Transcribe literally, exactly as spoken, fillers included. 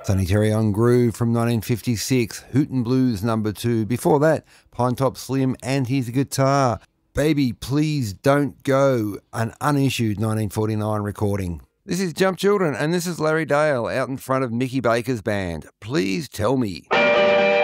Sonny Terry on Groove from nineteen fifty-six, Hootin' Blues number two. Before that, Pinetop Slim and his guitar. Baby Please Don't Go, an unissued nineteen forty-nine recording. This is Jump Children, and this is Larry Dale out in front of Mickey Baker's band. Please Tell Me.